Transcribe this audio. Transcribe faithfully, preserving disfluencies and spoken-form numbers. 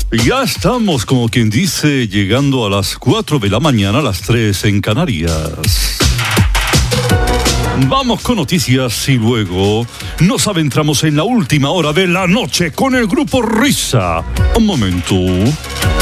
Ya estamos, como quien dice, llegando a las cuatro de la mañana, a las tres en Canarias. Vamos con noticias y luego nos adentramos en la última hora de la noche con el Grupo Risa. Un momento.